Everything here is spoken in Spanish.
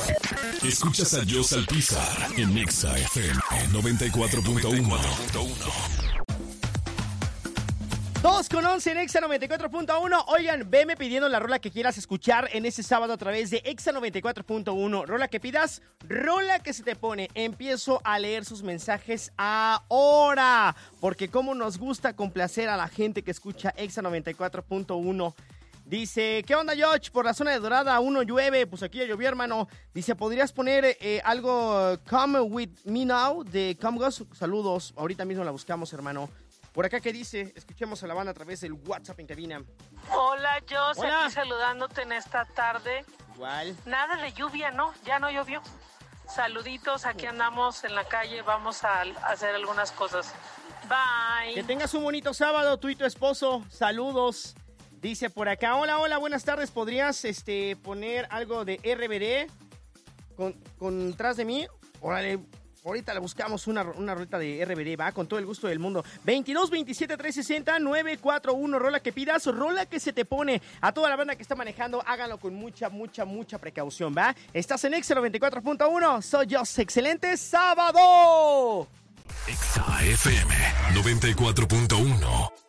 Escuchas a Joss Alpizar en Exa FM 94.1. 2:11 en Exa 94.1. Oigan, veme pidiendo la rola que quieras escuchar en este sábado a través de Exa 94.1. Rola que pidas, rola que se te pone. Empiezo a leer sus mensajes ahora, porque como nos gusta complacer a la gente que escucha Exa 94.1. Dice, ¿qué onda, George? Por la zona de Dorada aún no llueve. Pues aquí ya llovió, hermano. Dice, ¿podrías poner algo Come With Me Now de Comgos? Saludos. Ahorita mismo la buscamos, hermano. Por acá, ¿qué dice? Escuchemos a la banda a través del WhatsApp en cabina. Hola, Jos, Hola. aquí saludándote en esta tarde. Igual. Nada de lluvia, ¿no? Ya no llovió. Saluditos, aquí andamos en la calle, vamos a hacer algunas cosas. Bye. Que tengas un bonito sábado, tú y tu esposo. Saludos. Dice por acá, hola, buenas tardes. ¿Podrías poner algo de RBD con tras de mí? Órale, ahorita la buscamos una rolita de RBD, va, con todo el gusto del mundo. 22 27 360 941, rola que pidas, rola que se te pone. A toda la banda que está manejando, háganlo con mucha precaución, ¿va? Estás en Exa 94.1, soy yo, excelente sábado. Exa FM 94.1.